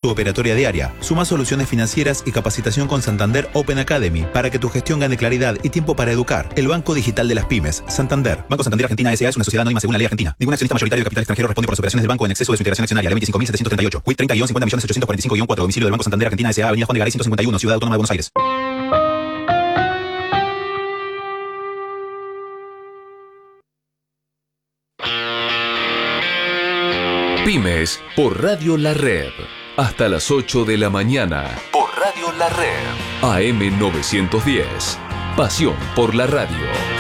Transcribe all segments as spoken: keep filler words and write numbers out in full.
operatoria diaria. Suma soluciones financieras y capacitación con Santander Open Academy para que tu gestión gane claridad y tiempo para educar. El banco digital de las pymes. Santander. Banco Santander Argentina S A es una sociedad anónima según la ley argentina. Ningún accionista mayoritario de capital extranjero responde por las operaciones del banco en exceso de su integración accionaria. Ley veinticinco mil setecientos treinta y ocho. Q I T treinta guión cincuenta millones ochocientos cuarenta y cinco guión cuatro. Domicilio del Banco Santander Argentina S A. Avenida Juan de Garay ciento cincuenta y uno. Ciudad Autónoma de Buenos Aires. Pymes por Radio La Red. Hasta las ocho de la mañana. Por Radio La Red. A M novecientos diez. Pasión por la radio.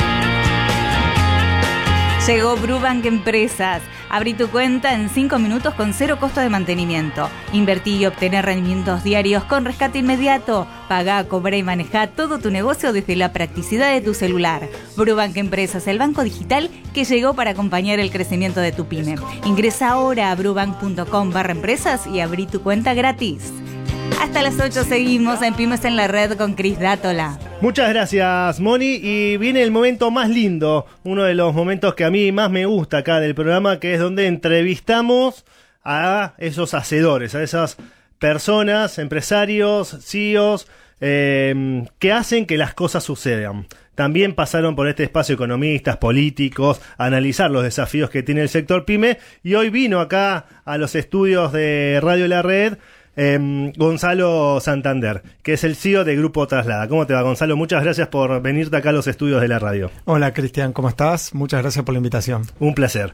Llegó Brubank Empresas. Abrí tu cuenta en cinco minutos con cero costo de mantenimiento. Invertí y obtener rendimientos diarios con rescate inmediato. Pagá, cobrá y manejá todo tu negocio desde la practicidad de tu celular. Brubank Empresas, el banco digital que llegó para acompañar el crecimiento de tu pyme. Ingresa ahora a brubank.com barra empresas y abrí tu cuenta gratis. Hasta las ocho seguimos en Pymes en la Red con Cris Dátola. Muchas gracias, Moni. Y viene el momento más lindo, uno de los momentos que a mí más me gusta acá del programa, que es donde entrevistamos a esos hacedores, a esas personas, empresarios, C E Os, eh, que hacen que las cosas sucedan. También pasaron por este espacio economistas, políticos, a analizar los desafíos que tiene el sector pyme. Y hoy vino acá a los estudios de Radio La Red Eh, Gonzalo Santander, que es el C E O de Grupo Traslada. ¿Cómo te va, Gonzalo? Muchas gracias por venirte acá a los estudios de la radio. Hola, Cristian, ¿cómo estás? Muchas gracias por la invitación. Un placer.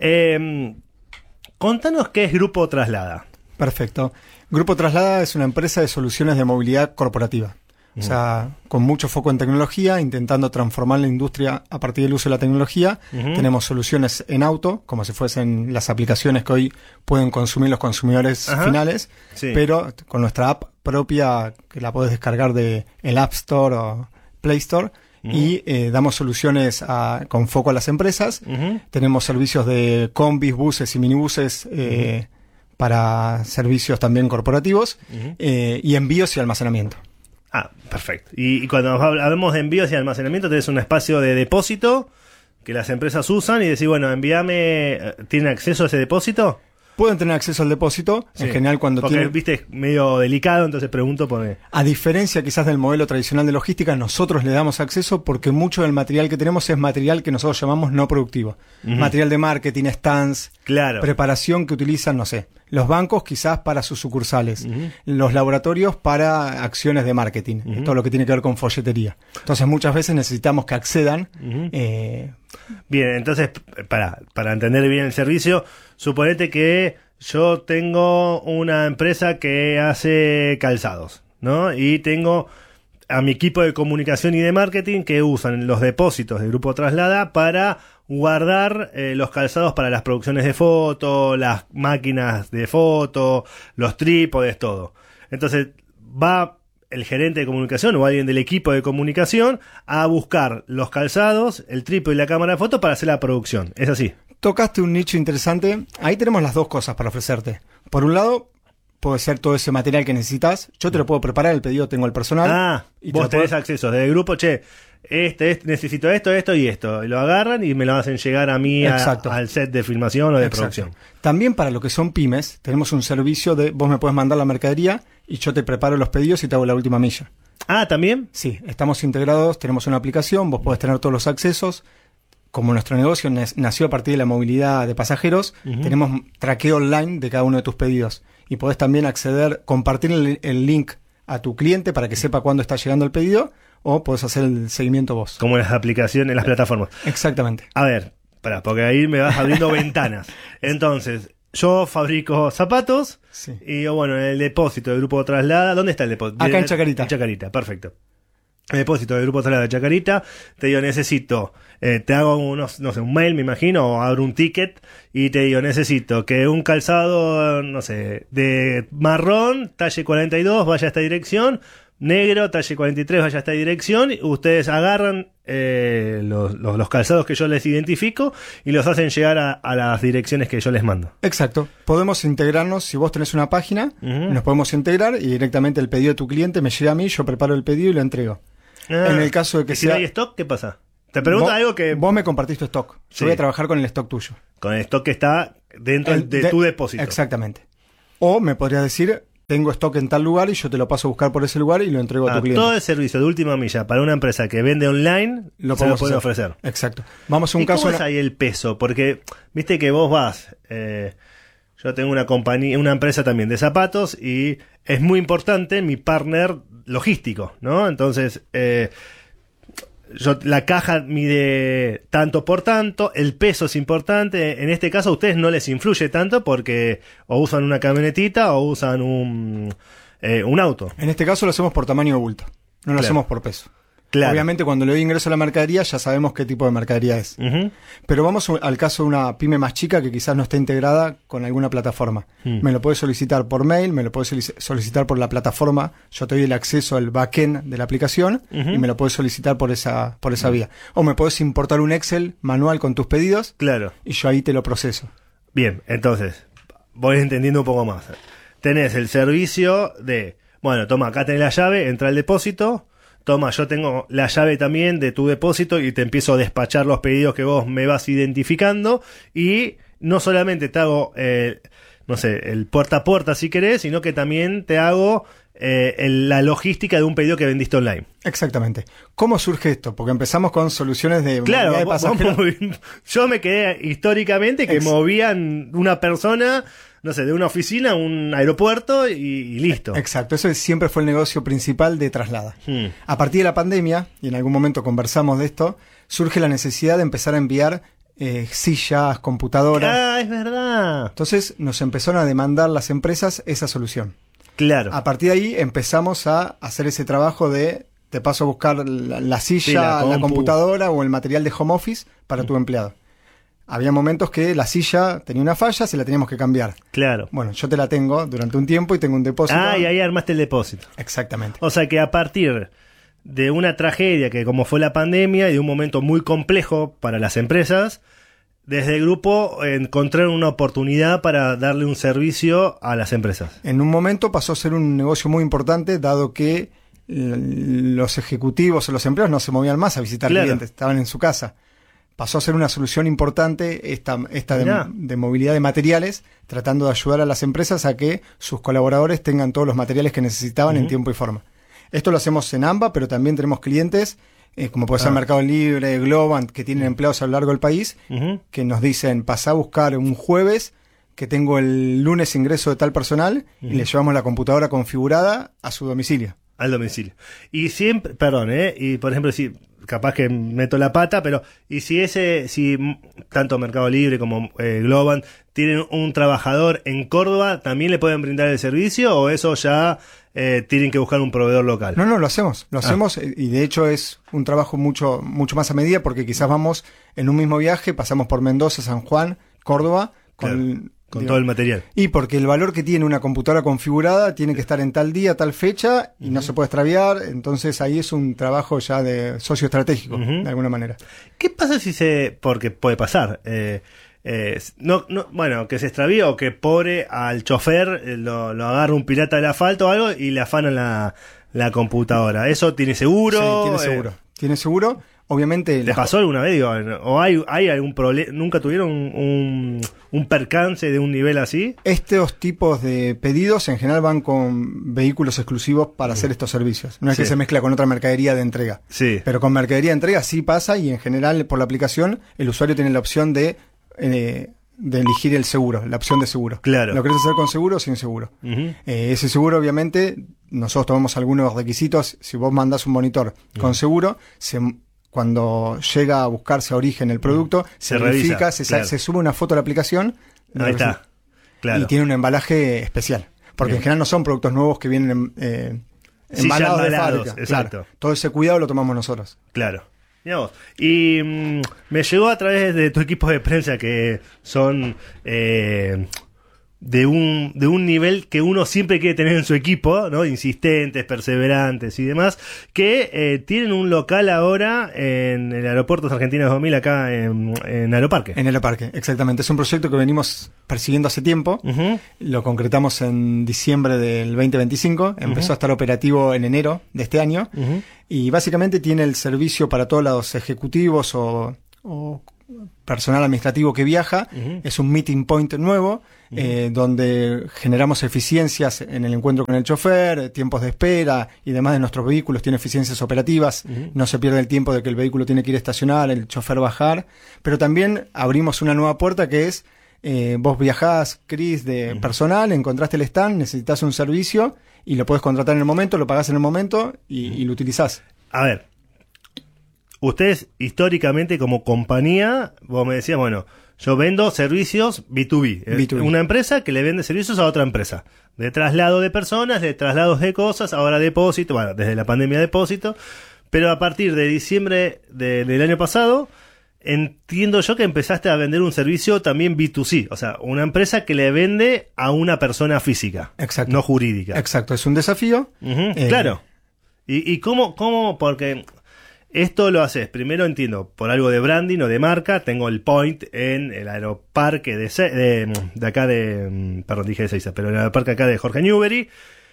Eh, contanos qué es Grupo Traslada. Perfecto. Grupo Traslada es una empresa de soluciones de movilidad corporativa. O sea, con mucho foco en tecnología, intentando transformar la industria a partir del uso de la tecnología. Uh-huh. Tenemos soluciones en auto, como si fuesen las aplicaciones que hoy pueden consumir los consumidores Ajá. finales, sí. pero con nuestra app propia, que la podés descargar de el App Store o Play Store, uh-huh. y eh, damos soluciones a, con foco a las empresas. Uh-huh. Tenemos servicios de combis, buses y minibuses eh, uh-huh. para servicios también corporativos, uh-huh. eh, y envíos y almacenamiento. Ah, perfecto. Y, y cuando hablamos de envíos y almacenamiento, tenés un espacio de depósito que las empresas usan y decís, bueno, envíame, ¿tienen acceso a ese depósito? Pueden tener acceso al depósito, sí. en general cuando Porque, tienen... viste, es medio delicado, entonces pregunto por... A diferencia quizás del modelo tradicional de logística, nosotros le damos acceso porque mucho del material que tenemos es material que nosotros llamamos no productivo. Uh-huh. Material de marketing, stands, claro. preparación que utilizan, no sé, los bancos quizás para sus sucursales, uh-huh. los laboratorios para acciones de marketing, uh-huh. todo lo que tiene que ver con folletería. Entonces muchas veces necesitamos que accedan... Uh-huh. eh, Bien, entonces, para, para entender bien el servicio, suponete que yo tengo una empresa que hace calzados, ¿no? Y tengo a mi equipo de comunicación y de marketing que usan los depósitos de Grupo Traslada para guardar eh, los calzados para las producciones de foto, las máquinas de foto, los trípodes, todo. Entonces, va el gerente de comunicación o alguien del equipo de comunicación a buscar los calzados, el trípode y la cámara de foto para hacer la producción. ¿Es así? Tocaste un nicho interesante. Ahí tenemos las dos cosas para ofrecerte. Por un lado, puede ser todo ese material que necesitas. Yo te lo puedo preparar, el pedido tengo el personal. Ah, y vos tenés puedo... acceso desde el grupo, che, este, este, necesito esto, esto y esto. Y lo agarran y me lo hacen llegar a mí a, al set de filmación o de Exacto. producción. También para lo que son pymes, tenemos un servicio de vos me puedes mandar la mercadería y yo te preparo los pedidos y te hago la última milla. Ah, ¿también? Sí, estamos integrados, tenemos una aplicación, vos podés tener todos los accesos. Como nuestro negocio nació a partir de la movilidad de pasajeros, uh-huh. tenemos traqueo online de cada uno de tus pedidos. Y podés también acceder, compartir el, el link a tu cliente para que sepa cuándo está llegando el pedido, o podés hacer el seguimiento vos. Como en las aplicaciones, en las plataformas. Exactamente. A ver, pará, porque ahí me vas abriendo ventanas. Entonces, yo fabrico zapatos, sí. y digo, bueno, en el depósito del Grupo Traslada, ¿dónde está el depósito? Acá en Chacarita. En Chacarita, perfecto. El depósito del Grupo Traslada de Chacarita, te digo, necesito, eh, te hago unos, no sé, un mail, me imagino, o abro un ticket, y te digo, necesito que un calzado, no sé, de marrón, talle cuarenta y dos, vaya a esta dirección, negro, talle cuarenta y tres, vaya a esta dirección, y ustedes agarran eh, los, los, los calzados que yo les identifico y los hacen llegar a, a las direcciones que yo les mando. Exacto. Podemos integrarnos, si vos tenés una página, uh-huh. nos podemos integrar y directamente el pedido de tu cliente me llega a mí, yo preparo el pedido y lo entrego. Ah, en el caso de que ¿y si sea... no hay stock, qué pasa? Te pregunto vos, algo que... Vos me compartís tu stock. Sí. Yo voy a trabajar con el stock tuyo. Con el stock que está dentro el, de, de tu depósito. Exactamente. O me podrías decir, tengo stock en tal lugar y yo te lo paso a buscar por ese lugar y lo entrego ah, a tu cliente. Todo el servicio de última milla para una empresa que vende online lo se lo pueden ofrecer. Exacto. Vamos a un ¿Y caso... cómo es ahí el peso? Porque viste que vos vas... Eh, yo tengo una compañía, una empresa también de zapatos y es muy importante mi partner logístico, ¿no? Entonces... Eh, Yo, la caja mide tanto por tanto, el peso es importante. En este caso a ustedes no les influye tanto porque o usan una camionetita o usan un, eh, un auto. En este caso lo hacemos por tamaño de bulto, no lo Claro. hacemos por peso. Claro. Obviamente cuando le doy ingreso a la mercadería ya sabemos qué tipo de mercadería es. Uh-huh. Pero vamos al caso de una pyme más chica que quizás no esté integrada con alguna plataforma. Hmm. Me lo puedes solicitar por mail, me lo puedes solicitar por la plataforma, yo te doy el acceso al backend de la aplicación Uh-huh. y me lo puedes solicitar por esa, por esa vía. O me puedes importar un Excel manual con tus pedidos Claro. y yo ahí te lo proceso. Bien, entonces, voy entendiendo un poco más. Tenés el servicio de, bueno, toma, acá tenés la llave, entra al depósito. Toma, yo tengo la llave también de tu depósito y te empiezo a despachar los pedidos que vos me vas identificando y no solamente te hago, eh, no sé, el puerta a puerta si querés, sino que también te hago eh, el, la logística de un pedido que vendiste online. Exactamente. ¿Cómo surge esto? Porque empezamos con soluciones de Claro, movilidad de vos- pasajeros. vos movi- yo me quedé históricamente que Ex- movían una persona, no sé, de una oficina a un aeropuerto y, y listo. Exacto, eso siempre fue el negocio principal de Traslada. Hmm. A partir de la pandemia, y en algún momento conversamos de esto, surge la necesidad de empezar a enviar eh, sillas, computadoras. Ah, es verdad. Entonces nos empezaron a demandar las empresas esa solución. Claro. A partir de ahí empezamos a hacer ese trabajo de te paso a buscar la, la silla, Sí, la la, compu. computadora o el material de home office para tu empleado. Había momentos que la silla tenía una falla, se la teníamos que cambiar. Claro. Bueno, yo te la tengo durante un tiempo y tengo un depósito. Ah, y ahí armaste el depósito. Exactamente. O sea que a partir de una tragedia que como fue la pandemia y de un momento muy complejo para las empresas, desde el grupo encontraron una oportunidad para darle un servicio a las empresas. En un momento pasó a ser un negocio muy importante, dado que l- los ejecutivos o los empleados no se movían más a visitar Claro. clientes, estaban en su casa. Pasó a ser una solución importante esta, esta de, Mirá. de movilidad de materiales, tratando de ayudar a las empresas a que sus colaboradores tengan todos los materiales que necesitaban Ujú. en tiempo y forma. Esto lo hacemos en AMBA, pero también tenemos clientes, eh, como puede ser Ah. Mercado Libre, Globant, que tienen empleados a lo largo del país, Ujú. que nos dicen, pasá a buscar un jueves, que tengo el lunes ingreso de tal personal, y le llevamos la computadora configurada a su domicilio. Al domicilio. Y siempre, perdón, ¿eh? Y por ejemplo, si capaz que meto la pata, pero y si ese, si m- tanto Mercado Libre como eh, Globant tienen un trabajador en Córdoba, ¿también le pueden brindar el servicio o eso ya eh, tienen que buscar un proveedor local? No, no, lo hacemos, lo Ah. hacemos, eh, y de hecho es un trabajo mucho, mucho más a medida, porque quizás vamos en un mismo viaje, pasamos por Mendoza, San Juan, Córdoba, con, Claro, con digo, todo el material. y porque el valor que tiene una computadora configurada tiene que estar en tal día, tal fecha, y no se puede extraviar, entonces ahí es un trabajo ya de socio estratégico, Ujú. de alguna manera. ¿Qué pasa si se...? Porque puede pasar. Eh, eh, no, no, bueno, que se extravíe o que pobre al chofer eh, lo, lo agarra un pirata del asfalto o algo y le afanan la, la computadora. ¿Eso tiene seguro? Sí, tiene Eh, seguro. Tiene seguro. Obviamente, ¿Les las- pasó alguna vez? Digo, ¿o hay, hay algún problema? ¿Nunca tuvieron un, un, un percance de un nivel así? estos tipos de pedidos en general van con vehículos exclusivos para hacer estos servicios. No es Sí. que se mezcla con otra mercadería de entrega. Sí. Pero con mercadería de entrega sí pasa, y en general por la aplicación el usuario tiene la opción de, eh, de elegir el seguro, la opción de seguro. Claro. ¿Lo querés hacer con seguro o sin seguro? Ujú. Eh, ese seguro, obviamente, nosotros tomamos algunos requisitos. Si vos mandás un monitor con seguro, se, cuando llega a buscarse a origen el producto, Se se, revisa, verifica, se, sa- claro. se sube una foto a la aplicación. Ahí está. Claro. Y tiene un embalaje especial. Porque Bien. en general no son productos nuevos que vienen en, eh, Sí, embalados ya de embalados, fábrica. exacto. Claro. Todo ese cuidado lo tomamos nosotros. Claro. Mirá vos. Y mm, me llegó a través de tu equipo de prensa que son eh, de un de un nivel que uno siempre quiere tener en su equipo, ¿no? Insistentes, perseverantes y demás, que eh, tienen un local ahora en el Aeropuerto Argentinos dos mil acá en, en Aeroparque. En el parque, exactamente. Es un proyecto que venimos persiguiendo hace tiempo. Ujú. Lo concretamos en diciembre del veinte veinticinco. Empezó Ujú. a estar operativo en enero de este año. Ujú. Y básicamente tiene el servicio para todos los ejecutivos o, o personal administrativo que viaja, uh-huh. es un meeting point nuevo, uh-huh. eh, donde generamos eficiencias en el encuentro con el chofer, tiempos de espera y demás de nuestros vehículos, tiene eficiencias operativas, uh-huh. no se pierde el tiempo de que el vehículo tiene que ir a estacionar, el chofer bajar, pero también abrimos una nueva puerta que es, eh, vos viajás, Cris, de uh-huh. personal, encontraste el stand, necesitas un servicio y lo podés contratar en el momento, lo pagás en el momento y, uh-huh. y lo utilizás. A ver, ustedes históricamente como compañía, vos me decías, bueno, yo vendo servicios B dos B, B dos B. Una empresa que le vende servicios a otra empresa, de traslado de personas, de traslados de cosas, ahora depósito, bueno, desde la pandemia depósito, pero a partir de diciembre de, del año pasado, entiendo yo que empezaste a vender un servicio también B dos C, o sea, una empresa que le vende a una persona física, exacto. no jurídica. Exacto, es un desafío. Uh-huh, eh, claro. ¿Y, y cómo, cómo? Porque esto lo haces, primero entiendo, por algo de branding o de marca, tengo el point en el aeroparque de, Se- de, de acá de, perdón, dije de Seiza, pero en el aeroparque acá de Jorge Newbery,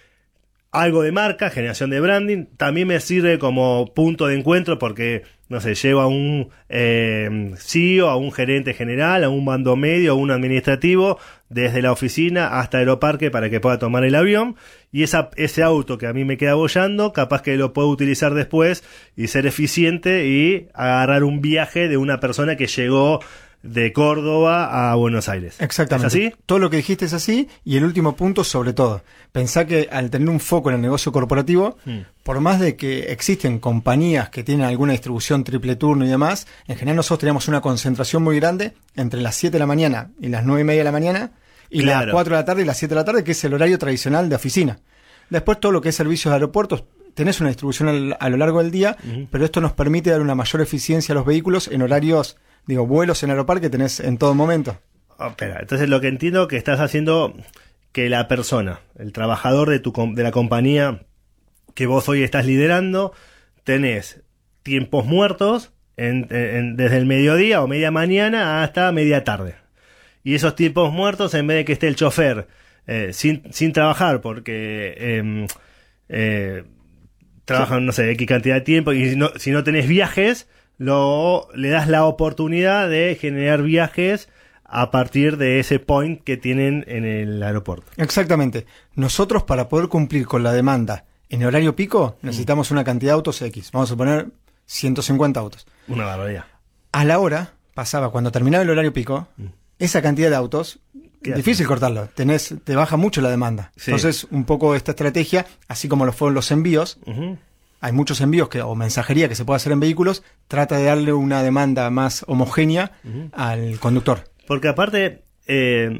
algo de marca, generación de branding, también me sirve como punto de encuentro porque, no sé, llevo a un eh, C E O, a un gerente general, a un mando medio, a un administrativo, desde la oficina hasta el aeroparque para que pueda tomar el avión, y esa, ese auto que a mí me queda boyando, capaz que lo puedo utilizar después y ser eficiente y agarrar un viaje de una persona que llegó de Córdoba a Buenos Aires. Exactamente. ¿Es así? Todo lo que dijiste es así. Y el último punto, sobre todo, pensá que al tener un foco en el negocio corporativo, hmm. por más de que existen compañías que tienen alguna distribución triple turno y demás, en general nosotros tenemos una concentración muy grande entre las siete de la mañana y las nueve y media de la mañana y claro. las cuatro de la tarde y las siete de la tarde, que es el horario tradicional de oficina. Después todo lo que es servicios de aeropuertos, tenés una distribución al, a lo largo del día, uh-huh. pero esto nos permite dar una mayor eficiencia a los vehículos en horarios, digo, vuelos en aeroparque tenés en todo momento. Oh, espera, entonces lo que entiendo que estás haciendo que la persona, el trabajador de tu de la compañía que vos hoy estás liderando, tenés tiempos muertos en, en, desde el mediodía o media mañana hasta media tarde. Y esos tiempos muertos, en vez de que esté el chofer eh, sin, sin trabajar porque eh, eh, trabajan, no sé, X cantidad de tiempo, y si no, si no tenés viajes, lo le das la oportunidad de generar viajes a partir de ese point que tienen en el aeropuerto. Exactamente. Nosotros, para poder cumplir con la demanda en el horario pico, necesitamos mm. una cantidad de autos X. Vamos a poner ciento cincuenta autos. Una barbaridad. A la hora, pasaba, cuando terminaba el horario pico, mm. esa cantidad de autos, difícil haces? cortarlo. Tenés, te baja mucho la demanda. Sí. Entonces, un poco esta estrategia, así como lo fueron los envíos, uh-huh. hay muchos envíos que, o mensajería que se puede hacer en vehículos, trata de darle una demanda más homogénea uh-huh. al conductor. Porque aparte, eh,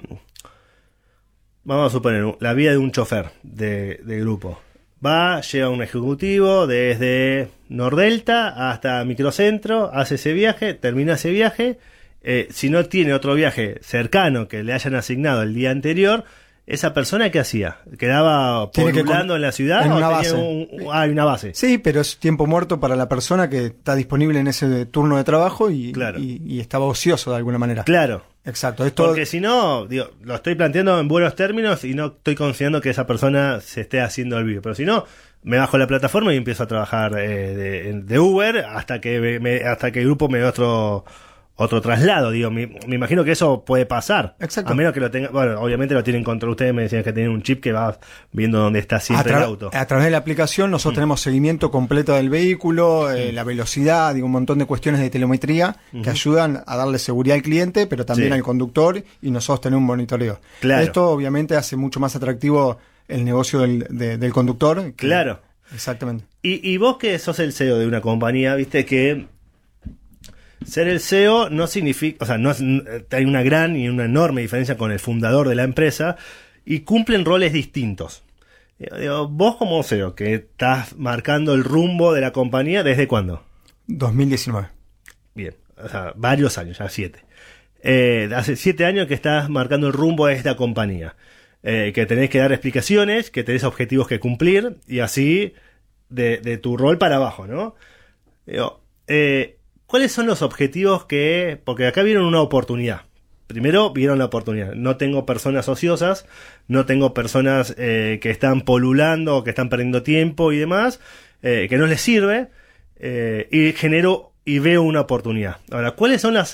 vamos a suponer, la vida de un chofer de, de grupo. Va, llega un ejecutivo desde Nordelta hasta Microcentro, hace ese viaje, termina ese viaje. Eh, si no tiene otro viaje cercano que le hayan asignado el día anterior, ¿esa persona qué hacía? ¿Quedaba polulando en la ciudad? En ¿o una tenía base. Un, un, ah, hay una base? Sí, pero es tiempo muerto para la persona que está disponible en ese turno de trabajo y, claro. y, y estaba ocioso de alguna manera. Claro. Exacto. Esto... Porque si no, digo, lo estoy planteando en buenos términos y no estoy considerando que esa persona se esté haciendo el vivo. Pero si no, me bajo la plataforma y empiezo a trabajar eh, de, de Uber hasta que me, hasta que el grupo me dé otro... otro traslado, digo, me, me imagino que eso puede pasar. Exacto. A menos que lo tenga, bueno, obviamente lo tienen contra ustedes, me decían que tienen un chip que va viendo dónde está siempre a tra- el auto. A través de la aplicación nosotros mm. tenemos seguimiento completo del vehículo, eh, mm. la velocidad, digo, un montón de cuestiones de telemetría mm-hmm. que ayudan a darle seguridad al cliente, pero también sí. al conductor, y nosotros tenemos un monitoreo. Claro. Esto obviamente hace mucho más atractivo el negocio del, de, del conductor. Que, claro. Exactamente. Y, y vos que sos el C E O de una compañía, viste que ser el C E O no significa, o sea, no es, hay una gran y una enorme diferencia con el fundador de la empresa y cumplen roles distintos. Digo, vos como C E O, que estás marcando el rumbo de la compañía, ¿desde cuándo? dos mil diecinueve. Bien, o sea, varios años, ya siete. Eh, hace siete años que estás marcando el rumbo de esta compañía. Eh, que tenés que dar explicaciones, que tenés objetivos que cumplir y así de, de tu rol para abajo, ¿no? Digo, eh... ¿cuáles son los objetivos que...? Porque acá vieron una oportunidad. Primero vieron la oportunidad. No tengo personas ociosas, no tengo personas eh, que están polulando, que están perdiendo tiempo y demás, eh, que no les sirve, eh, y genero y veo una oportunidad. Ahora, ¿cuáles son las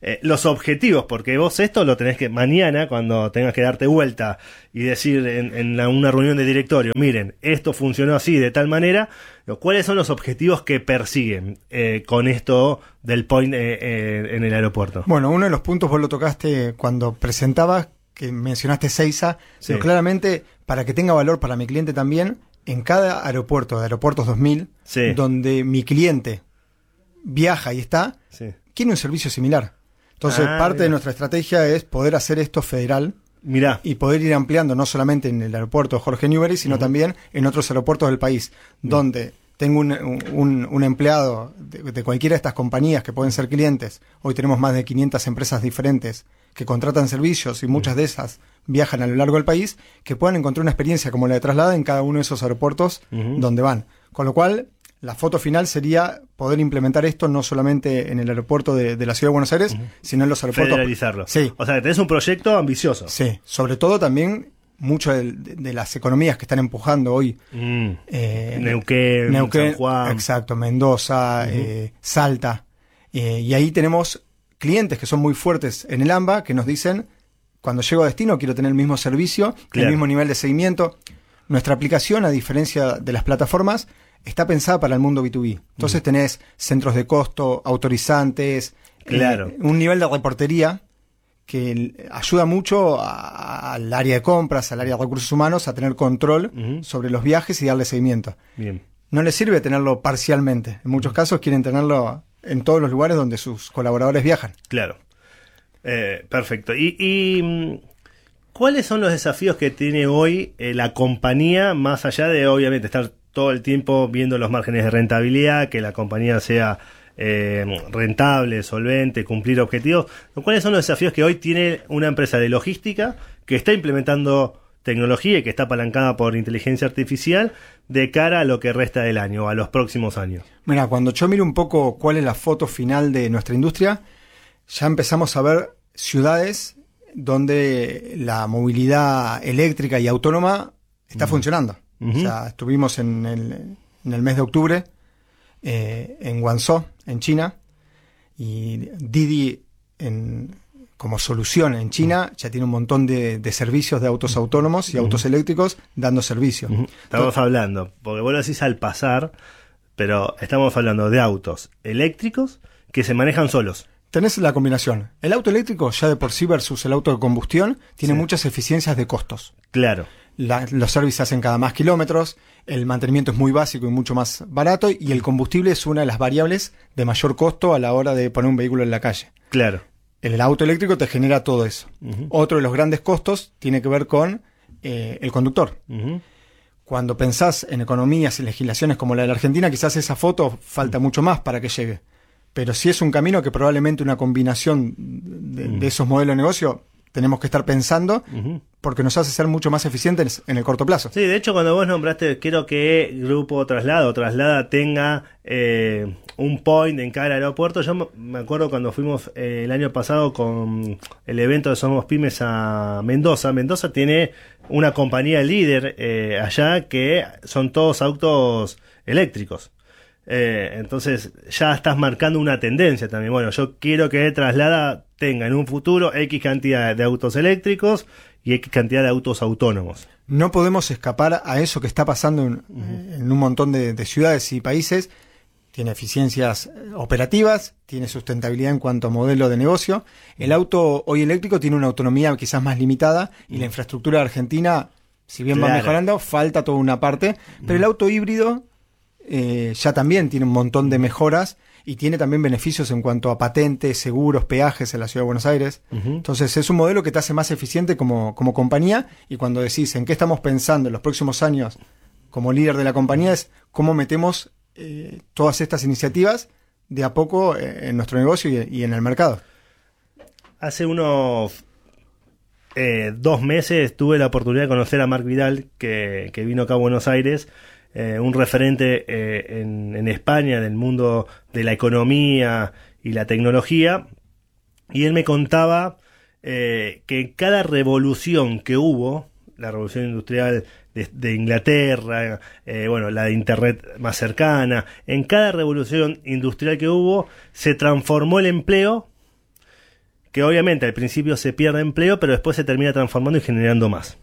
eh, los objetivos, porque vos esto lo tenés que mañana, cuando tengas que darte vuelta y decir en, en la, una reunión de directorio, miren, esto funcionó así, de tal manera, ¿cuáles son los objetivos que persiguen eh, con esto del point eh, eh, en el aeropuerto? Bueno, uno de los puntos vos lo tocaste cuando presentabas, que mencionaste Seiza, Sí. pero claramente, para que tenga valor para mi cliente también, en cada aeropuerto de Aeropuertos dos mil, Sí. donde mi cliente viaja y está, Sí. quiere un servicio similar. Entonces, Ah, parte mira. de nuestra estrategia es poder hacer esto federal Mirá, y poder ir ampliando no solamente en el aeropuerto Jorge Newbery, sino uh-huh. también en otros aeropuertos del país, uh-huh. donde tengo un, un, un empleado de, de cualquiera de estas compañías que pueden ser clientes. Hoy tenemos más de quinientas empresas diferentes que contratan servicios y muchas uh-huh. de esas viajan a lo largo del país, que puedan encontrar una experiencia como la de traslada en cada uno de esos aeropuertos uh-huh. donde van. Con lo cual, la foto final sería poder implementar esto no solamente en el aeropuerto de, de la Ciudad de Buenos Aires, uh-huh. sino en los aeropuertos. Federalizarlo. Sí. O sea, que tenés un proyecto ambicioso. Sí, sobre todo también muchas de, de, de las economías que están empujando hoy. Mm. Eh, Neuquén, Neuquén, San Juan. Exacto, Mendoza, uh-huh. eh, Salta. Eh, y ahí tenemos clientes que son muy fuertes en el AMBA que nos dicen, cuando llego a destino quiero tener el mismo servicio, claro. el mismo nivel de seguimiento. Nuestra aplicación, a diferencia de las plataformas, está pensada para el mundo B dos B. Entonces uh-huh. tenés centros de costo, autorizantes, claro. eh, un nivel de reportería que ayuda mucho a, al área de compras, al área de recursos humanos, a tener control uh-huh. sobre los viajes y darle seguimiento. Bien. No les sirve tenerlo parcialmente. En muchos uh-huh. casos quieren tenerlo en todos los lugares donde sus colaboradores viajan. Claro. Eh, perfecto. Y, y ¿cuáles son los desafíos que tiene hoy eh, la compañía, más allá de, obviamente, estar todo el tiempo viendo los márgenes de rentabilidad, que la compañía sea eh, rentable, solvente, cumplir objetivos? ¿Cuáles son los desafíos que hoy tiene una empresa de logística que está implementando tecnología y que está apalancada por inteligencia artificial de cara a lo que resta del año o a los próximos años? Mira, cuando yo miro un poco cuál es la foto final de nuestra industria, ya empezamos a ver ciudades donde la movilidad eléctrica y autónoma está uh-huh. funcionando. Uh-huh. O sea, estuvimos en el, en el mes de octubre eh, en Guangzhou, en China, y Didi en, como solución en China uh-huh. ya tiene un montón de, de servicios de autos autónomos y uh-huh. autos eléctricos dando servicio. Uh-huh. Estamos Entonces, hablando, porque vos lo decís al pasar, pero estamos hablando de autos eléctricos que se manejan solos. Tenés la combinación. El auto eléctrico, ya de por sí versus el auto de combustión, tiene sí. muchas eficiencias de costos. Claro. La, los servicios hacen cada más kilómetros, el mantenimiento es muy básico y mucho más barato, y el combustible es una de las variables de mayor costo a la hora de poner un vehículo en la calle. Claro. El, el auto eléctrico te genera todo eso. Uh-huh. Otro de los grandes costos tiene que ver con eh, el conductor. Uh-huh. Cuando pensás en economías y legislaciones como la de la Argentina, quizás esa foto falta uh-huh. mucho más para que llegue. Pero sí es un camino que probablemente una combinación de, uh-huh. de esos modelos de negocio tenemos que estar pensando, uh-huh. porque nos hace ser mucho más eficientes en el corto plazo. Sí, de hecho, cuando vos nombraste, quiero que Grupo Traslada o Traslada tenga eh, un point en cada aeropuerto. Yo me acuerdo cuando fuimos eh, el año pasado con el evento de Somos Pymes a Mendoza. Mendoza tiene una compañía líder eh, allá que son todos autos eléctricos. Eh, entonces ya estás marcando una tendencia también. Bueno, yo quiero que Traslada tenga en un futuro X cantidad de autos eléctricos y X cantidad de autos autónomos. No podemos escapar a eso que está pasando en, uh-huh. en un montón de, de ciudades y países. Tiene eficiencias operativas, tiene sustentabilidad en cuanto a modelo de negocio. El auto hoy eléctrico tiene una autonomía quizás más limitada y uh-huh. la infraestructura de Argentina, si bien claro. va mejorando, falta toda una parte. Pero uh-huh. el auto híbrido Eh, ya también tiene un montón de mejoras y tiene también beneficios en cuanto a patentes, seguros, peajes en la Ciudad de Buenos Aires. Uh-huh. Entonces es un modelo que te hace más eficiente como, como compañía, y cuando decís en qué estamos pensando en los próximos años como líder de la compañía es cómo metemos eh, todas estas iniciativas de a poco eh, en nuestro negocio y, y en el mercado. Hace unos eh, dos meses tuve la oportunidad de conocer a Marc Vidal, que, que vino acá a Buenos Aires. Eh, un referente eh, en, en España del mundo de la economía y la tecnología, y él me contaba eh, que cada revolución que hubo, la revolución industrial de, de Inglaterra, eh, bueno, la de Internet más cercana, en cada revolución industrial que hubo se transformó el empleo que obviamente al principio se pierde empleo, pero después se termina transformando y generando más.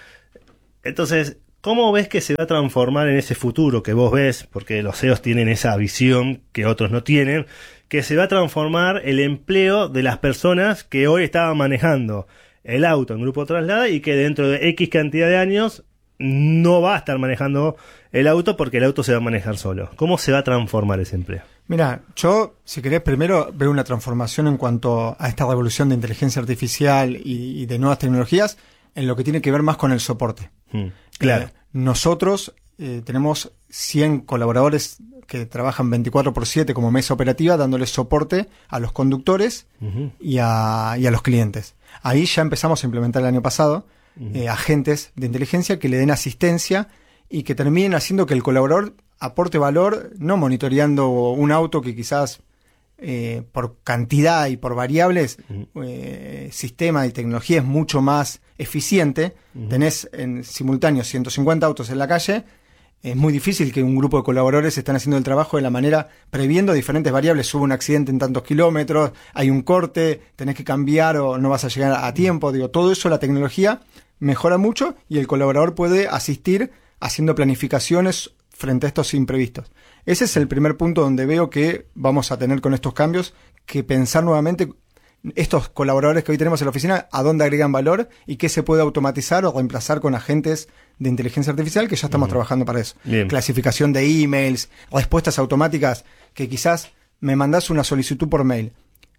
Entonces, ¿cómo ves que se va a transformar en ese futuro que vos ves? Porque los C E Os tienen esa visión que otros no tienen, que se va a transformar el empleo de las personas que hoy estaban manejando el auto en Grupo Traslada y que dentro de X cantidad de años no va a estar manejando el auto porque el auto se va a manejar solo. ¿Cómo se va a transformar ese empleo? Mira, yo, si querés, primero veo una transformación en cuanto a esta revolución de inteligencia artificial y, y de nuevas tecnologías en lo que tiene que ver más con el soporte. Hmm, claro. Eh, nosotros eh, tenemos cien colaboradores que trabajan veinticuatro por siete como mesa operativa dándoles soporte a los conductores uh-huh. y, a, y a los clientes. Ahí ya empezamos a implementar el año pasado uh-huh. eh, agentes de inteligencia que le den asistencia y que terminen haciendo que el colaborador aporte valor, no monitoreando un auto que quizás eh, por cantidad y por variables, uh-huh. eh, sistema y tecnología es mucho más eficiente. Uh-huh. Tenés en simultáneo ciento cincuenta autos en la calle. Es muy difícil que un grupo de colaboradores estén haciendo el trabajo de la manera, previendo diferentes variables. Hubo un accidente en tantos kilómetros, hay un corte, tenés que cambiar o no vas a llegar a tiempo. Digo, todo eso la tecnología mejora mucho y el colaborador puede asistir haciendo planificaciones frente a estos imprevistos. Ese es el primer punto donde veo que vamos a tener con estos cambios que pensar nuevamente estos colaboradores que hoy tenemos en la oficina, a dónde agregan valor y qué se puede automatizar o reemplazar con agentes de inteligencia artificial, que ya estamos uh-huh. trabajando para eso. Bien. Clasificación de emails, respuestas automáticas, que quizás me mandás una solicitud por mail.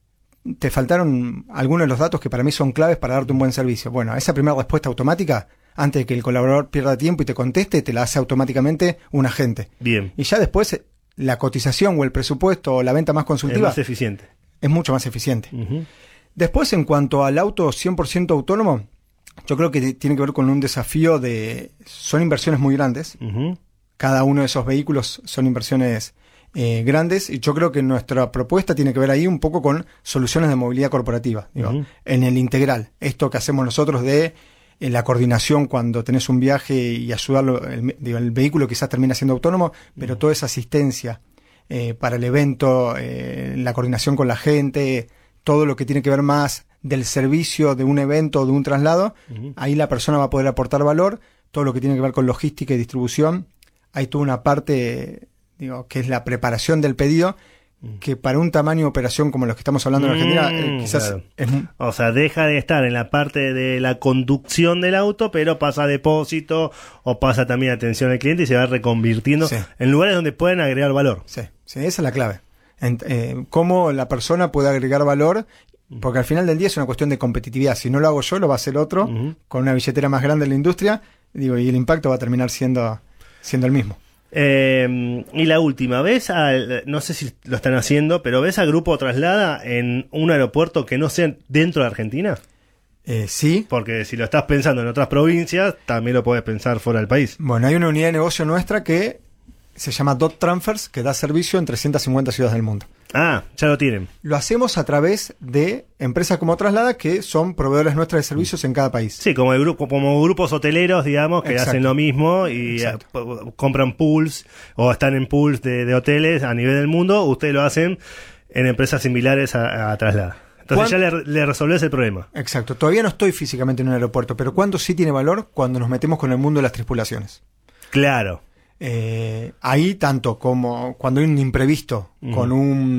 Te faltaron algunos de los datos que para mí son claves para darte un buen servicio. Bueno, esa primera respuesta automática, antes de que el colaborador pierda tiempo y te conteste, te la hace automáticamente un agente. Bien. Y ya después, la cotización o el presupuesto o la venta más consultiva... Es más eficiente. Es mucho más eficiente. Uh-huh. Después, en cuanto al auto cien por ciento autónomo, yo creo que tiene que ver con un desafío de... Son inversiones muy grandes. Uh-huh. Cada uno de esos vehículos son inversiones eh, grandes. Y yo creo que nuestra propuesta tiene que ver ahí un poco con soluciones de movilidad corporativa. Digo, uh-huh. En el integral. Esto que hacemos nosotros de eh, la coordinación cuando tenés un viaje y ayudarlo. El, digo, el vehículo quizás termina siendo autónomo, pero uh-huh. toda esa asistencia... Eh, para el evento, eh, la coordinación con la gente, todo lo que tiene que ver más del servicio de un evento o de un traslado, uh-huh. ahí la persona va a poder aportar valor. Todo lo que tiene que ver con logística y distribución, hay toda una parte, digo, que es la preparación del pedido, uh-huh. que para un tamaño de operación como los que estamos hablando en Argentina, eh, quizás claro. es... O sea, deja de estar en la parte de la conducción del auto, pero pasa a depósito o pasa también a atención al cliente y se va reconvirtiendo sí. en lugares donde pueden agregar valor. Sí. Sí, esa es la clave. En, eh, cómo la persona puede agregar valor, porque al final del día es una cuestión de competitividad. Si no lo hago yo, lo va a hacer otro, uh-huh. con una billetera más grande en la industria, digo, y el impacto va a terminar siendo, siendo el mismo. Eh, y la última, ¿ves al, no sé si lo están haciendo, pero ves al Grupo Traslada en un aeropuerto que no sea dentro de Argentina? Eh, sí. Porque si lo estás pensando en otras provincias, también lo puedes pensar fuera del país. Bueno, hay una unidad de negocio nuestra que se llama Dot Transfers, que da servicio en trescientas cincuenta ciudades del mundo. Ah, ya lo tienen. Lo hacemos a través de empresas como Traslada, que son proveedores nuestras de servicios en cada país. Sí, como el grupo, como grupos hoteleros, digamos, que Exacto. hacen lo mismo y a, compran pools o están en pools de, de hoteles a nivel del mundo. Ustedes lo hacen en empresas similares a, a Traslada. Entonces ya le, le resolvés el problema. Exacto. Todavía no estoy físicamente en un aeropuerto, pero ¿cuándo sí tiene valor? Cuando nos metemos con el mundo de las tripulaciones. Claro. Eh, ahí tanto como cuando hay un imprevisto uh-huh. con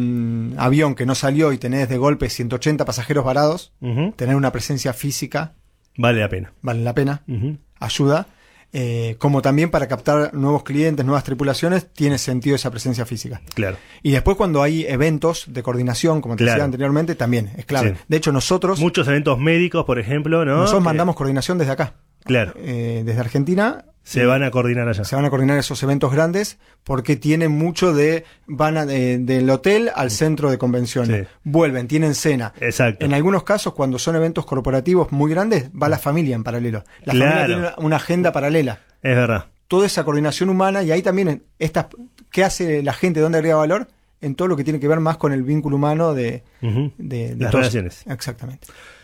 un avión que no salió y tenés de golpe ciento ochenta pasajeros varados, uh-huh. tener una presencia física vale la pena. Vale la pena, uh-huh. ayuda. Eh, como también para captar nuevos clientes, nuevas tripulaciones, tiene sentido esa presencia física. Claro. Y después cuando hay eventos de coordinación, como te claro. decía anteriormente, también es clave. Sí. De hecho, nosotros... Muchos eventos médicos, por ejemplo, ¿no? Nosotros que... mandamos coordinación desde acá. Claro. Eh, desde Argentina... Se van a coordinar allá. Se van a coordinar esos eventos grandes porque tienen mucho de... Van a, de, del hotel al centro de convenciones. Sí. Vuelven, tienen cena. Exacto. En algunos casos, cuando son eventos corporativos muy grandes, va la familia en paralelo. La claro. familia tiene una, una agenda paralela. Es verdad. Toda esa coordinación humana y ahí también estas, ¿qué hace la gente? ¿Dónde agrega valor? En todo lo que tiene que ver más con el vínculo humano de... Uh-huh. de, de las todos. relaciones. Exactamente.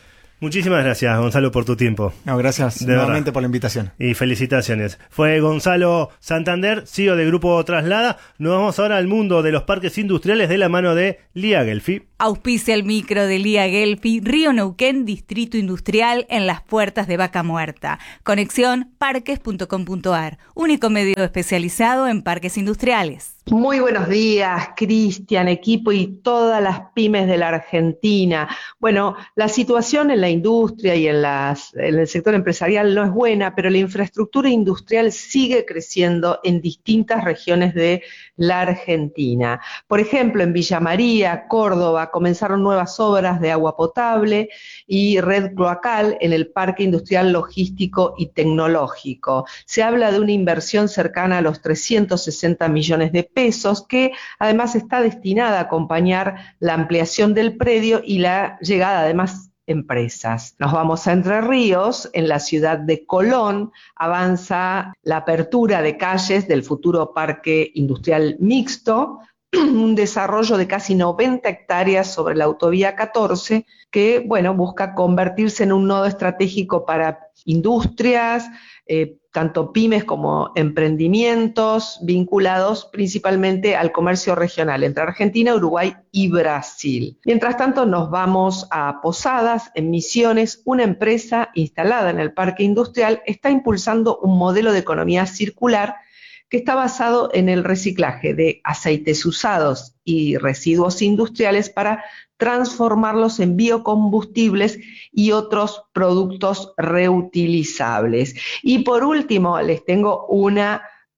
Muchísimas gracias, Gonzalo, por tu tiempo. No, gracias de nuevamente verdad. por la invitación. Y felicitaciones. Fue Gonzalo Santander, C E O de Grupo Traslada. Nos vamos ahora al mundo de los parques industriales de la mano de Lía Gelfi. Auspicia el micro de Lía Gelfi, Río Neuquén, Distrito Industrial en las puertas de Vaca Muerta. Conexión parques punto com punto ar, único medio especializado en parques industriales. Muy buenos días, Cristian, equipo y todas las pymes de la Argentina. Bueno, la situación en la industria y en, las, en el sector empresarial no es buena, pero la infraestructura industrial sigue creciendo en distintas regiones de la Argentina. Por ejemplo, en Villa María, Córdoba, comenzaron nuevas obras de agua potable y red cloacal en el Parque Industrial Logístico y Tecnológico. Se habla de una inversión cercana a los trescientos sesenta millones de pesos, que además está destinada a acompañar la ampliación del predio y la llegada de más empresas. Nos vamos a Entre Ríos, en la ciudad de Colón, avanza la apertura de calles del futuro Parque Industrial Mixto, un desarrollo de casi noventa hectáreas sobre la autovía catorce, que, bueno, busca convertirse en un nodo estratégico para industrias, eh, tanto pymes como emprendimientos vinculados principalmente al comercio regional entre Argentina, Uruguay y Brasil. Mientras tanto, nos vamos a Posadas, en Misiones. Una empresa instalada en el parque industrial está impulsando un modelo de economía circular que está basado en el reciclaje de aceites usados y residuos industriales para transformarlos en biocombustibles y otros productos reutilizables. Y por último, les tengo una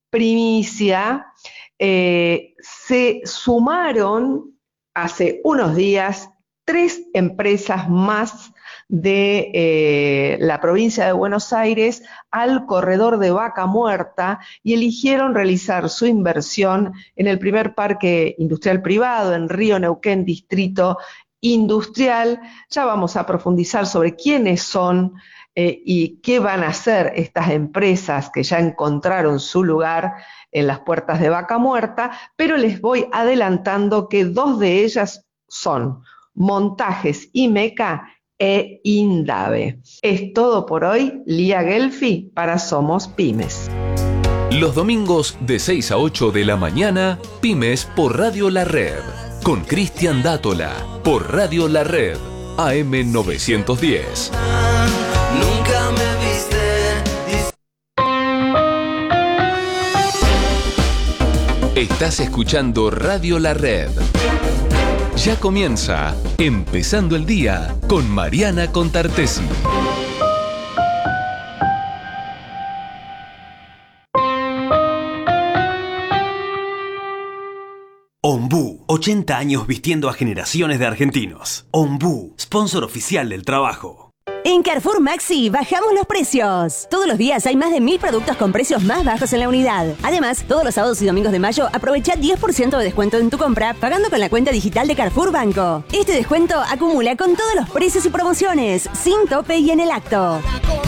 primicia. Eh, se sumaron hace unos días tres empresas más de eh, la provincia de Buenos Aires al corredor de Vaca Muerta y eligieron realizar su inversión en el primer parque industrial privado en Río Neuquén, Distrito Industrial. Ya vamos a profundizar sobre quiénes son eh, y qué van a hacer estas empresas que ya encontraron su lugar en las puertas de Vaca Muerta, pero les voy adelantando que dos de ellas son Montajes y Meca e Indave. Es todo por hoy. Lía Gelfi para Somos Pymes. Los domingos de seis a ocho de la mañana, Pymes por Radio La Red. Con Cristian Dátola, por Radio La Red, A M novecientos diez. Nunca me viste. Estás escuchando Radio La Red. Ya comienza Empezando el Día con Mariana Contartesi. Ombú, ochenta años vistiendo a generaciones de argentinos. Ombú, sponsor oficial del trabajo. En Carrefour Maxi bajamos los precios. Todos los días hay más de mil productos con precios más bajos en la unidad. Además, todos los sábados y domingos de mayo aprovecha diez por ciento de descuento en tu compra pagando con la cuenta digital de Carrefour Banco. Este descuento acumula con todos los precios y promociones, sin tope y en el acto.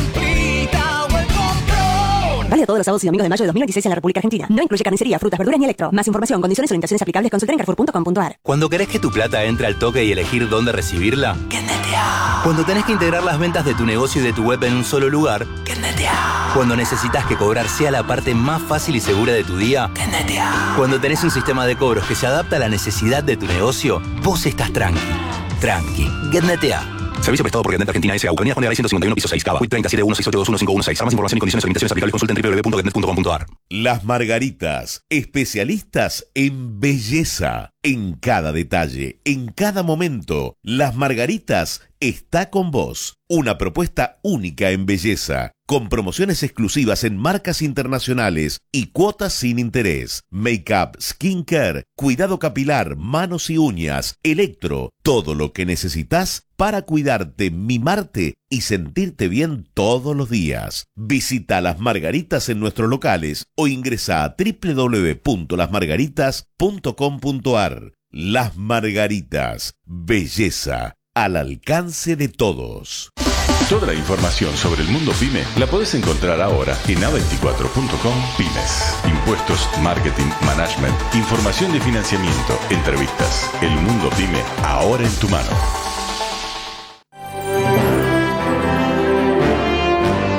Vale todos los sábados y domingos de mayo de dos mil veintiséis en la República Argentina. No incluye carnicería, frutas, verduras ni electro. Más información, condiciones y orientaciones aplicables, consulta en carrefour punto com punto ar. Cuando querés que tu plata entre al toque y elegir dónde recibirla, Kennetea. Cuando tenés que integrar las ventas de tu negocio y de tu web en un solo lugar, Kennetea. Cuando necesitas que cobrar sea la parte más fácil y segura de tu día, Kennetea. Cuando tenés un sistema de cobros que se adapta a la necesidad de tu negocio, vos estás tranqui. Tranqui. Kennetea. Servicio prestado por Getnet Argentina S A. Avenida Juan de ciento cincuenta y uno, piso seis, Cava. Q treinta y siete uno seis ocho dos uno cinco uno seis. Para más información y condiciones y limitaciones aplicables, consulta en w w w punto getnet punto com punto ar. Las Margaritas, especialistas en belleza. En cada detalle, en cada momento, Las Margaritas está con vos. Una propuesta única en belleza, con promociones exclusivas en marcas internacionales y cuotas sin interés. Make-up, skincare, cuidado capilar, manos y uñas, electro, todo lo que necesitas para cuidarte, mimarte y sentirte bien todos los días. Visita Las Margaritas en nuestros locales o ingresa a w w w punto las margaritas punto com punto ar. Las Margaritas, belleza al alcance de todos. Toda la información sobre el mundo PYME la podés encontrar ahora en a veinticuatro punto com Pymes. Impuestos, marketing, management, información de financiamiento, entrevistas. El mundo PYME ahora en tu mano.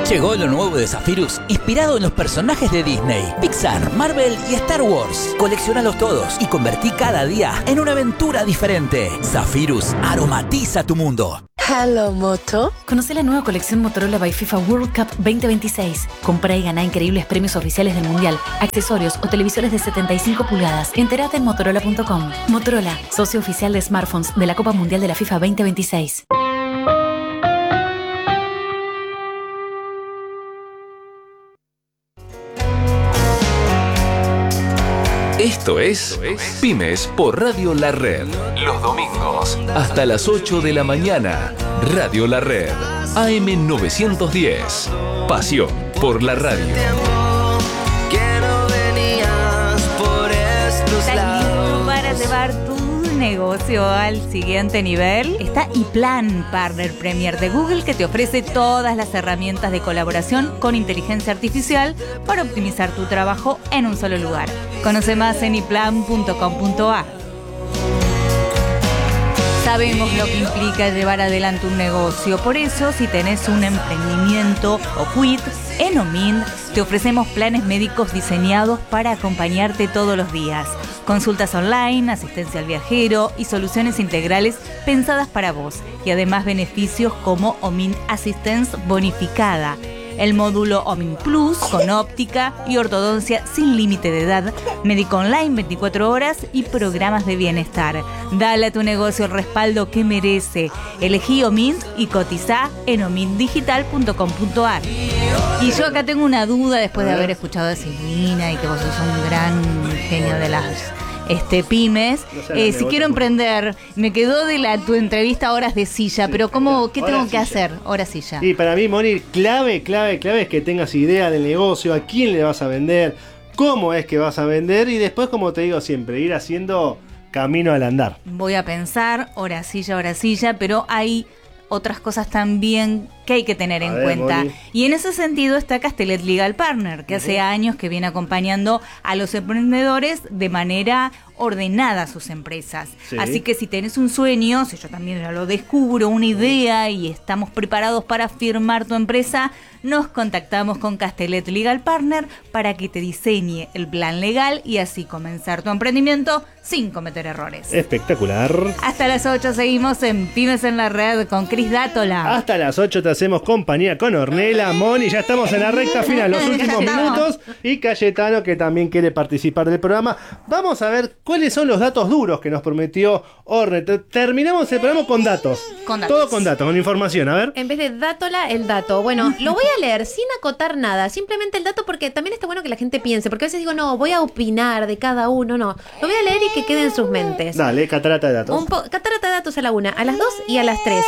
Llegó lo nuevo de Zephyrus, inspirado en los personajes de Disney, Pixar, Marvel y Star Wars. Colecciónalos todos y convertí cada día en una aventura diferente. Zephyrus aromatiza tu mundo. Hello, Moto. Conoce la nueva colección Motorola by FIFA World Cup veinte veintiséis. Compra y gana increíbles premios oficiales del Mundial, accesorios o televisores de setenta y cinco pulgadas. Entérate en motorola punto com. Motorola, socio oficial de smartphones de la Copa Mundial de la FIFA veinte veintiséis. Esto es Pymes por Radio La Red. Los domingos, hasta las ocho de la mañana. Radio La Red, A M novecientos diez. Pasión por la radio. ¿Estás listo para llevar tu negocio al siguiente nivel? Está iPlan, Partner Premier de Google, que te ofrece todas las herramientas de colaboración con inteligencia artificial para optimizar tu trabajo en un solo lugar. Conoce más en iplan punto com punto a. Sabemos lo que implica llevar adelante un negocio, por eso si tenés un emprendimiento o quit, en Omint te ofrecemos planes médicos diseñados para acompañarte todos los días. Consultas online, asistencia al viajero y soluciones integrales pensadas para vos. Y además beneficios como Omint Assistance bonificada. El módulo Omint Plus con óptica y ortodoncia sin límite de edad, médico online veinticuatro horas y programas de bienestar. Dale a tu negocio el respaldo que merece. Elegí Omint y cotizá en omint digital punto com punto a. Y yo acá tengo una duda después de haber escuchado a Silvina y que vos sos un gran genio de las este, pymes. No eh, si quiero emprender, me quedó de la tu entrevista horas de silla, sí, pero ¿cómo, ¿qué tengo que hacer? Horas silla. Y para mí, Moni, clave, clave, clave es que tengas idea del negocio, a quién le vas a vender, cómo es que vas a vender y después, como te digo siempre, ir haciendo camino al andar. Voy a pensar, hora silla, hora silla, pero hay otras cosas también que hay que tener a en ver, cuenta. Moni. Y en ese sentido está Castellet Legal Partner, que uh-huh. hace años que viene acompañando a los emprendedores de manera ordenada a sus empresas. Sí. Así que si tenés un sueño, si yo también ya lo descubro, una idea y estamos preparados para firmar tu empresa, nos contactamos con Castellet Legal Partner para que te diseñe el plan legal y así comenzar tu emprendimiento sin cometer errores. Espectacular. Hasta las ocho seguimos en Pymes en la Red con Cris Dátola. Hasta las ocho te hacemos compañía con Ornella, Moni, ya estamos en la recta final, los últimos minutos, y Cayetano, que también quiere participar del programa. Vamos a ver cuáles son los datos duros que nos prometió Orne. Terminamos el programa con datos. Con datos. Todo con datos, con información, a ver. En vez de dátola, el dato. Bueno, lo voy a leer sin acotar nada, simplemente el dato, porque también está bueno que la gente piense, porque a veces digo, no, voy a opinar de cada uno, no. Lo voy a leer y que quede en sus mentes. Dale, catarata de datos. Un po- catarata de datos a la una, a las dos y a las tres.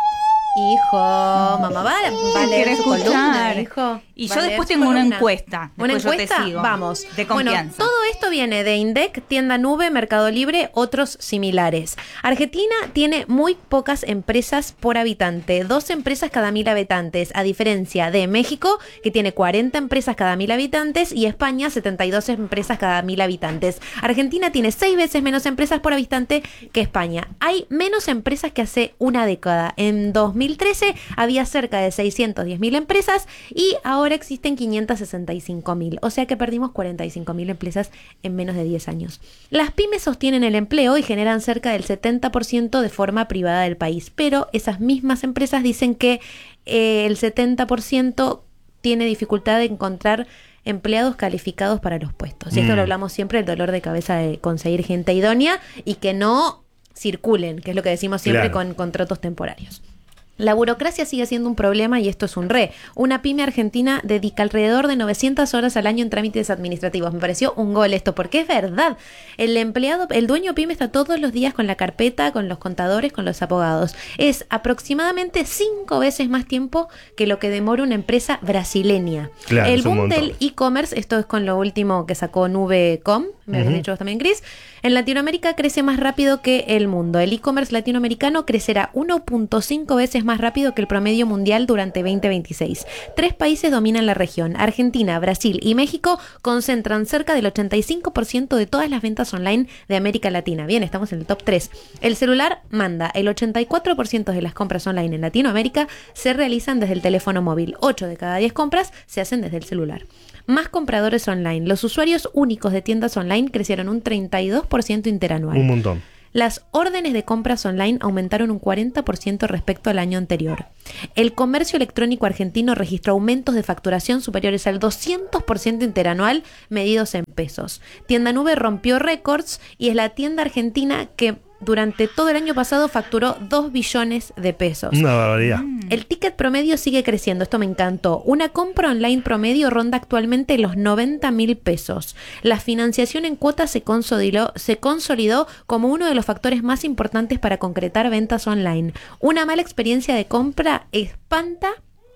Hijo, mamá, va, va a leer su columna, hijo. Y yo después tengo una encuesta. ¿Una después encuesta? Yo te sigo, vamos. De confianza. Bueno, todo esto viene de INDEC, Tienda Nube, Mercado Libre, otros similares. Argentina tiene muy pocas empresas por habitante, dos empresas cada mil habitantes, a diferencia de México, que tiene cuarenta empresas cada mil habitantes, y España, setenta y dos empresas cada mil habitantes. Argentina tiene seis veces menos empresas por habitante que España. Hay menos empresas que hace una década. En dos mil trece había cerca de seiscientas diez mil empresas y ahora Ahora existen quinientas sesenta y cinco mil, o sea que perdimos cuarenta y cinco mil empresas en menos de diez años. Las pymes sostienen el empleo y generan cerca del setenta por ciento de forma privada del país, pero esas mismas empresas dicen que eh, el setenta por ciento tiene dificultad de encontrar empleados calificados para los puestos. Y esto mm. lo hablamos siempre, el dolor de cabeza de conseguir gente idónea y que no circulen, que es lo que decimos siempre claro. con contratos temporarios. La burocracia sigue siendo un problema y esto es un re. Una pyme argentina dedica alrededor de novecientas horas al año en trámites administrativos. Me pareció un gol esto, porque es verdad. El empleado, el dueño pyme está todos los días con la carpeta, con los contadores, con los abogados. Es aproximadamente cinco veces más tiempo que lo que demora una empresa brasileña. Claro, el boom del e-commerce, esto es con lo último que sacó Nube punto com, me habías Ujú. dicho vos también, Cris. En Latinoamérica crece más rápido que el mundo. El e-commerce latinoamericano crecerá uno punto cinco veces más rápido que el promedio mundial durante veinte veintiséis. Tres países dominan la región. Argentina, Brasil y México concentran cerca del ochenta y cinco por ciento de todas las ventas online de América Latina. Bien, estamos en el top tres. El celular manda. El ochenta y cuatro por ciento de las compras online en Latinoamérica se realizan desde el teléfono móvil. ocho de cada diez compras se hacen desde el celular. Más compradores online. Los usuarios únicos de tiendas online crecieron un treinta y dos por ciento interanual. Un montón. Las órdenes de compras online aumentaron un cuarenta por ciento respecto al año anterior. El comercio electrónico argentino registró aumentos de facturación superiores al doscientos por ciento interanual medidos en pesos. Tienda Nube rompió récords y es la tienda argentina que durante todo el año pasado facturó dos billones de pesos. Una barbaridad. El ticket promedio sigue creciendo, esto me encantó. Una compra online promedio ronda actualmente los noventa mil pesos. La financiación en cuotas se consolidó, se consolidó como uno de los factores más importantes para concretar ventas online. Una mala experiencia de compra espanta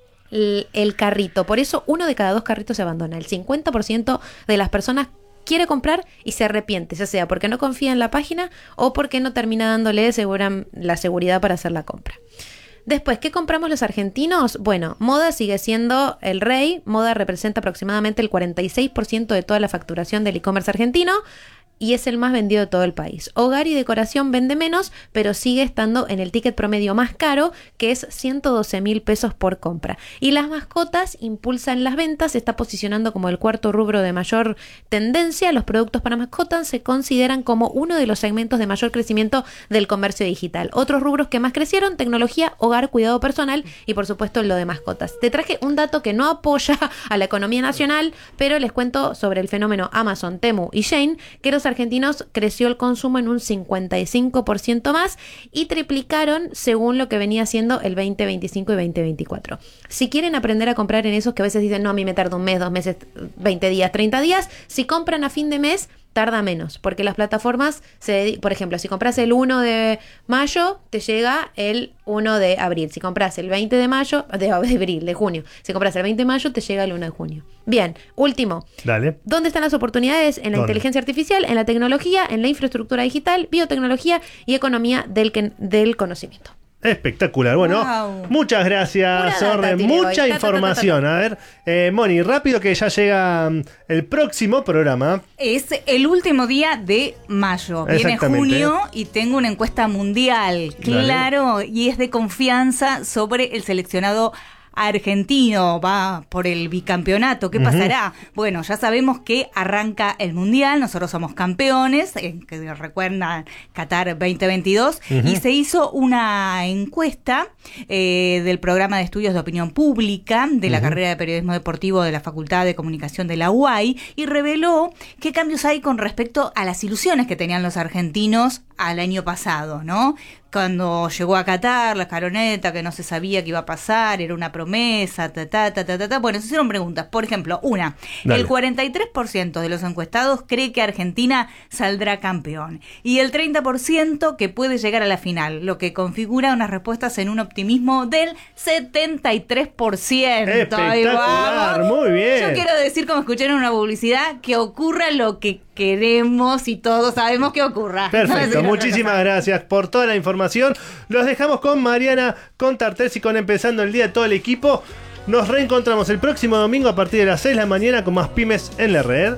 el, el carrito. Por eso uno de cada dos carritos se abandona. El cincuenta por ciento de las personas quiere comprar y se arrepiente, ya sea porque no confía en la página o porque no termina dándole segura, la seguridad para hacer la compra. Después, ¿qué compramos los argentinos? Bueno, moda sigue siendo el rey. Moda representa aproximadamente el cuarenta y seis por ciento de toda la facturación del e-commerce argentino y es el más vendido de todo el país. Hogar y decoración vende menos, pero sigue estando en el ticket promedio más caro, que es ciento doce mil pesos por compra. Y las mascotas impulsan las ventas, se está posicionando como el cuarto rubro de mayor tendencia. Los productos para mascotas se consideran como uno de los segmentos de mayor crecimiento del comercio digital. Otros rubros que más crecieron: tecnología, hogar, cuidado personal y por supuesto lo de mascotas. Te traje un dato que no apoya a la economía nacional, pero les cuento sobre el fenómeno Amazon, Temu y Shein, que los argentinos creció el consumo en un cincuenta y cinco por ciento más y triplicaron según lo que venía siendo el veinte veinticinco y veinte veinticuatro. Si quieren aprender a comprar en esos que a veces dicen, no, a mí me tarda un mes, dos meses, veinte días, treinta días, si compran a fin de mes, tarda menos, porque las plataformas, se, por ejemplo, si compras el uno de mayo, te llega el uno de abril. Si compras el veinte de mayo, de, de abril, de junio. Si compras el veinte de mayo, te llega el uno de junio. Bien, último. Dale. ¿Dónde están las oportunidades? En la ¿Dónde? inteligencia artificial, en la tecnología, en la infraestructura digital, biotecnología y economía del, del conocimiento. Espectacular. Bueno, Wow. muchas gracias, Pura Orne. data tiene Mucha hoy. Ta, ta, ta, información. ta, ta, ta. A ver, eh, Moni, rápido que ya llega mm, el próximo programa. Es el último día de mayo. Viene Exactamente. junio y tengo una encuesta mundial, Dale. claro, y es de confianza sobre el seleccionado argentino. Va por el bicampeonato. ¿Qué Ujú. pasará? Bueno, ya sabemos que arranca el Mundial. Nosotros somos campeones, eh, que recuerdan Qatar veinte veintidós. Ujú. Y se hizo una encuesta eh, del programa de estudios de opinión pública de la Ujú. carrera de periodismo deportivo de la Facultad de Comunicación de la U A I y reveló qué cambios hay con respecto a las ilusiones que tenían los argentinos al año pasado, ¿no? Cuando llegó a Qatar, la escaloneta, que no se sabía qué iba a pasar, era una promesa, ta, ta, ta, ta, ta, ta. Bueno, se hicieron preguntas. Por ejemplo, una, Dale. el cuarenta y tres por ciento de los encuestados cree que Argentina saldrá campeón y el treinta por ciento que puede llegar a la final, lo que configura unas respuestas en un optimismo del setenta y tres por ciento. Ahí Espectacular, vamos. muy bien. Yo quiero decir, como escuché en una publicidad, que ocurra lo que queremos y todos sabemos que ocurra. Perfecto, No, muchísimas gracias por toda la información. Los dejamos con Mariana, con Tartés y con Empezando el Día de todo el equipo. Nos reencontramos el próximo domingo a partir de las seis de la mañana con más Pymes en la Red.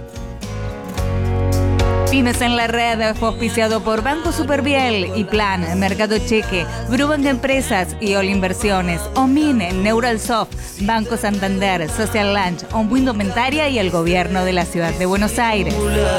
Pymes en la Red fue auspiciado por Banco Superviel y Plan, Mercado Cheque, Brubank Empresas y All Inversiones, Omin, Neuralsoft, Banco Santander, Social Lunch, Ombu Indumentaria y el Gobierno de la Ciudad de Buenos Aires.